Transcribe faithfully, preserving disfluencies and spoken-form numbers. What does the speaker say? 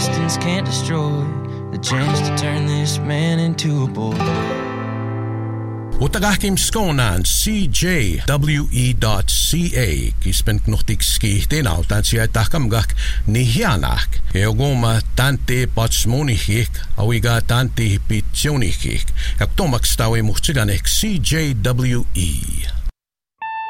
distance can't destroy the chance to turn this man into a boy. Utagahkim skonan c j w e dot c a kispent nuhtik skihtin autan siya takamgak nihianak eogoma tante patsmonihik awiga tante pitsionihik yaktomakstawi muhtsiganek c j w e.